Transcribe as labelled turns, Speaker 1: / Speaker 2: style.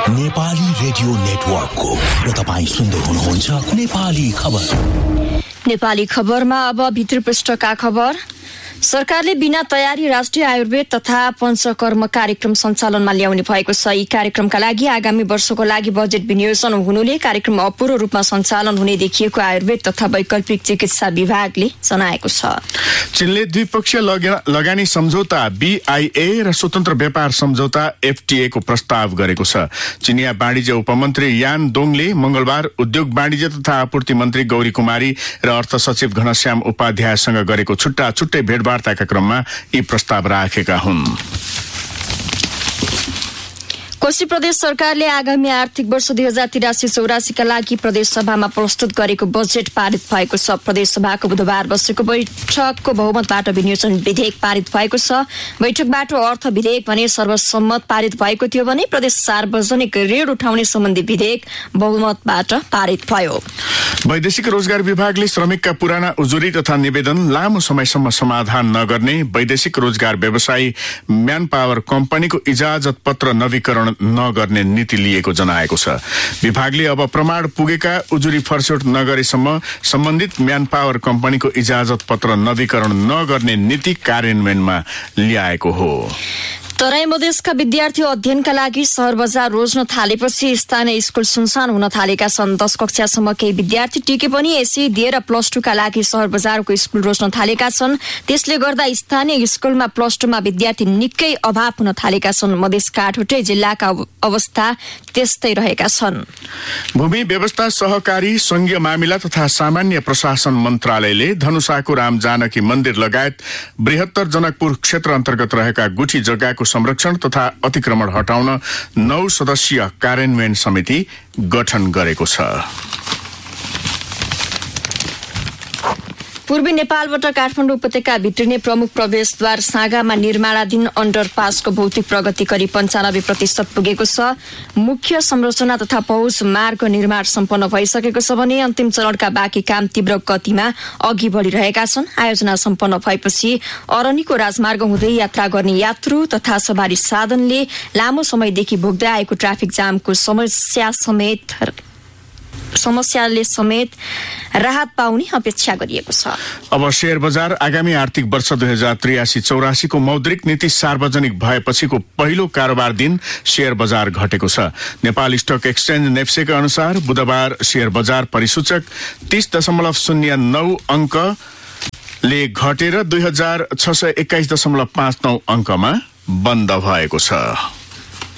Speaker 1: Nepali radio नेटवर्कको र तपाईं सुन्दै हुनुहुन्छ नेपाली खबर।
Speaker 2: नेपाली खबरमा अब भित्र पृष्ठका खबर। सरकारले बिना तयारी राष्ट्रिय आयुर्वेद तथा पञ्चकर्म कार्यक्रम सञ्चालनमा ल्याउने भएको छ। यी कार्यक्रमका लागि आगामी वर्षको लागि बजेट विनियोजन हुनुले कार्यक्रम अपूर्ण रूपमा सञ्चालन हुने देखिएको आयुर्वेद तथा वैकल्पिक चिकित्सा विभागले जनाएको छ।
Speaker 3: चीनले द्विपक्षीय लगानी सम्झौता BIA र स्वतन्त्र व्यापार सम्झौता FTA को प्रस्ताव गरेको छ। चिनिया वाणिज्य उपमन्त्री यान दोङले मंगलबार उद्योग वाणिज्य तथा आपूर्ति मन्त्री गौरी कुमारी र अर्थ सचिव घनश्याम उपाध्यायसँग गरेको छुट्टा छुट्टै भेटवार्ताका क्रममा यी प्रस्ताव राखेका हुन्।
Speaker 2: कोशी प्रदेश सरकारले आगामी आर्थिक वर्ष 2083-84 का लागि प्रदेश सभामा प्रस्तुत गरेको बजेट पारित भएको छ। प्रदेश सभाको बुधबार बसेको बैठकको बहुमतबाट विनियोजन विधेयक पारित भएको छ। बैठकबाट अर्थ विधेयक भने सर्वसम्मत पारित भएको थियो भने प्रदेश सार्वजनिक ऋण उठाउने सम्बन्धी विधेयक बहुमतबाट पारित भयो।
Speaker 3: वैदेशिक रोजगार विभागले श्रमिकका पुराना उजुरी तथा निवेदन लामो समयसम्म समाधान नगर्ने वैदेशिक रोजगार व्यवसायी म्यान पावर कम्पनीको इजाजत पत्र नवीकरण नगर्ने नीति लिएको जनाएको छ। विभागले अब प्रमाण पुगेका उजुरी फर्स्यौट नगरेसम्म सम्बन्धित म्यान पावर कम्पनीको इजाजत पत्र नवीकरण नगर्ने नीति कार्यान्वयनमा ल्याएको हो।
Speaker 2: तराई मधेसका विद्यार्थी अध्ययनका लागि शहर बजार रोज्न थालेपछि स्थानीय स्कूल सुनसान हुन थालेका छन्। 10 कक्षासम्म केही विद्यार्थी टिके पनि एसी दिएर +2 का लागि शहर बजारको स्कूल रोज्न थालेका छन्। त्यसले गर्दा स्थानीय स्कूलमा +2 मा विद्यार्थी निकै अभाव हुन थालेका छन्। मधेस काठमाडौँ जिल्लाका अवस्था त्यस्तै रहेका छन्।
Speaker 3: भूमि व्यवस्था सहकारी संघीय मामिला तथा सामान्य प्रशासन मन्त्रालयले धनुषाको राम जानकी मन्दिर लगायत बृहत्तर जनकपुर क्षेत्र अन्तर्गत रहेका गुठी जग्गाको संरक्षण तथा अतिक्रमण हटाउन 9 सदस्यीय कार्यान्वयन समिति गठन गरेको छ।
Speaker 2: पूर्वी नेपालबाट काठमाडौँ उपत्यका भित्रिने प्रमुख प्रवेशद्वार साँगामा निर्माणाधीन अण्डरपासको भौतिक प्रगति करिब 95% पुगेको छ। मुख्य संरचना तथा पहुँच मार्ग निर्माण सम्पन्न भइसकेको छ भने अन्तिम चरणका बाँकी काम तीव्र गतिमा अघि बढिरहेका छन्। आयोजना सम्पन्न भएपछि अरनीको राजमार्ग हुँदै यात्रा गर्ने यात्रु तथा सवारी साधनले लामो समयदेखि भोग्दै आएको ट्राफिक जामको समस्याले समेत राहत पाउने अपेक्षा गरिएको छ।
Speaker 3: अब शेयर बजार आगामी आर्थिक वर्ष 2083-84 को मौद्रिक नीति सार्वजनिक भएपछिको पहिलो कारोबार दिन शेयर बजार घटेको छ। नेपाल स्टक एक्सचेन्ज नेप्सेका अनुसार बुधबार शेयर बजार परिसूचक 30.09 अंकले घटेर 2621.59 अंकमा बन्द भएको छ।